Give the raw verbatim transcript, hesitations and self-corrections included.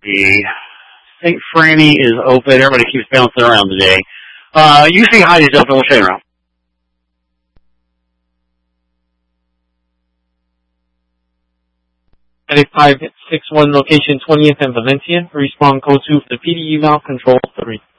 copy. Saint Franny is open. Everybody keeps bouncing around today. Uh, you say hi to yourself and we'll show you around. Medic five six one, location twentieth and Valencia. Respawn code two for the P D E valve, control three.